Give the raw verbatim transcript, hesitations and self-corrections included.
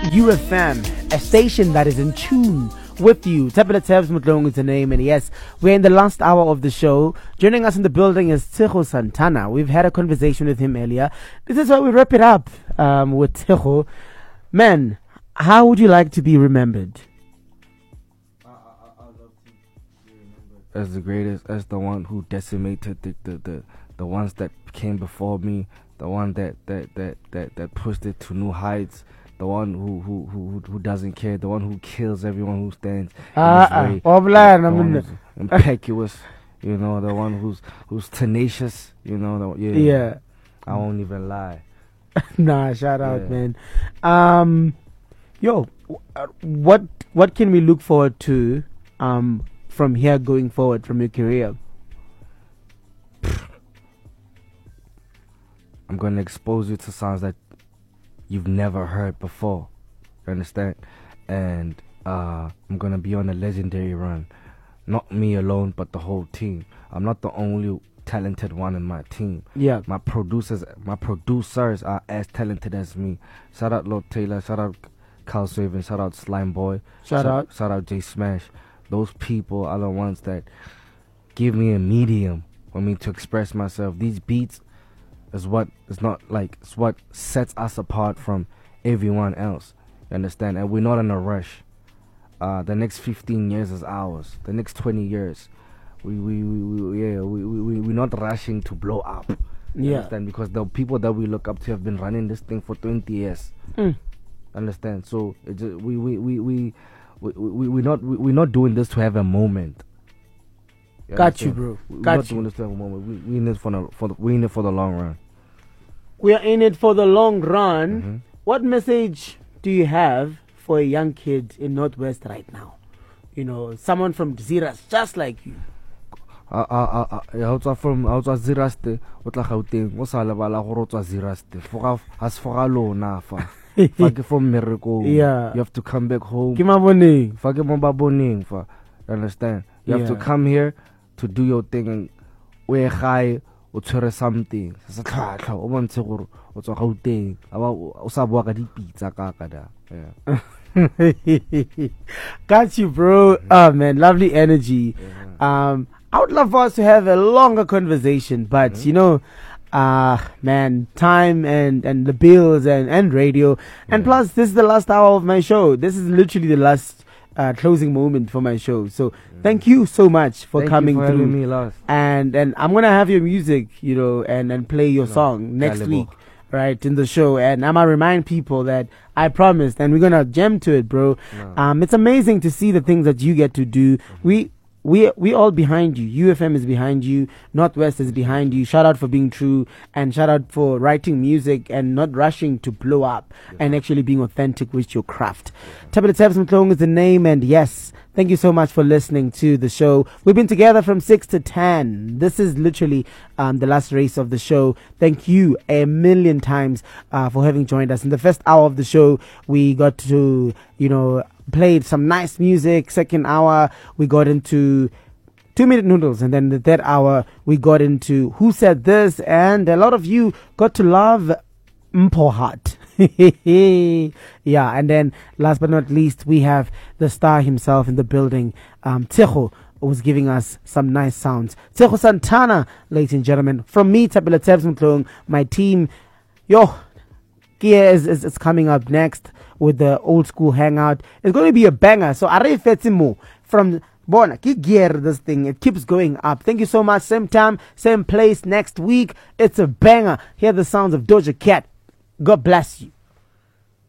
U F M, a station that is in tune with you. Tablet Tabs Mutlong is the name, and yes, we're in the last hour of the show. Joining us in the building is Tsecho Santana. We've had a conversation with him earlier. This is where we wrap it up um, with Tsecho. Man, how would you like to be remembered? As the greatest, as the one who decimated the the, the, the ones that came before me, the one that that, that, that, that pushed it to new heights, the one who who, who who doesn't care, the one who kills everyone who stands Ah, in his way, oh, blind, the I one mean, who's impetuous, you know, the one who's who's tenacious, you know, the, yeah, yeah. I won't even lie. Nah, shout out, Yeah. man. Um, yo, uh, what what can we look forward to um from here going forward from your career? I'm gonna expose you to sounds that you've never heard before. You understand? And uh, I'm gonna be on a legendary run. Not me alone, but the whole team. I'm not the only talented one in my team. Yeah. My producers, my producers are as talented as me. Shout out Lord Taylor. Shout out Carl Saven. Shout out Slime Boy. Shout out. Shout out J Smash. Those people are the ones that give me a medium for me to express myself. These beats is what is not like it's what sets us apart from everyone else. You understand? And we're not in a rush. Uh, the next fifteen years is ours. The next twenty years, we we, we, we yeah we, we we're not rushing to blow up. You Yeah. understand? Because the people that we look up to have been running this thing for twenty years. Mm. Understand? So it just, we we we we we we we're not we, we're not doing this to have a moment. You Got you, understand? bro. We- We're Got not you. doing this to have a moment. We we in it for the for the, we in it for the long run. We are in it for the long run. Mhm. What message do you have for a young kid in Northwest right now? You know, someone from Ziras just like you. a a a ha o tswa from ha o tswa Ziraste o tla Gauteng o sa lebala gore o tswa Ziraste foga has foga lona fa fa ke from mmereko. Yeah. You have to come back home. Ke maboneng. Fa ke mo ba boneng fa. You understand? You have to Yeah. come here to do your thing and o ye gae o tshwere something se tlhatlha o bontshe gore o tswa Gauteng aba o sa bua ka dipitsa ka ka da. Yeah. Got you, bro. Oh man, lovely energy. Um, I would love for us to have a longer conversation, but Mm-hmm. you know, uh man, time and and the bills and and radio, and Yeah. plus this is the last hour of my show. This is literally the last uh, closing moment for my show. So thank you so much for Thank coming you for through. having me, Lars. And and I'm gonna have your music, you know, and and play your No, song next Galibo. week, right, in the show. And I'm gonna remind people that I promised, and we're gonna jam to it, bro. No. Um, it's amazing to see the things that you get to do. We. We we all behind you. U F M is behind you. Northwest is behind you. Shout out for being true, and shout out for writing music and not rushing to blow up, and actually being authentic with your craft. Tablet Tabs Mtlong is the name, and yes, thank you so much for listening to the show. We've been together from six to ten. This is literally um, the last race of the show. Thank you a million times uh, for having joined us. In the first hour of the show, we got to, you know, played some nice music. Second hour, we got into Two Minute Noodles, and then the third hour, we got into Who Said This, and a lot of you got to love Mpo Heart. Yeah, and then last but not least, we have the star himself in the building, um, Tsecho, was giving us some nice sounds. Tsecho Santana, ladies and gentlemen, from me, Tabela Tabs Mtlong, my team. Yo, Kia is, is, is coming up next with the old school hangout. It's going to be a banger. So Are Fetimo from Bona, ki gear this thing. It keeps going up. Thank you so much. Same time, same place next week. It's a banger. Hear the sounds of Doja Cat. God bless you.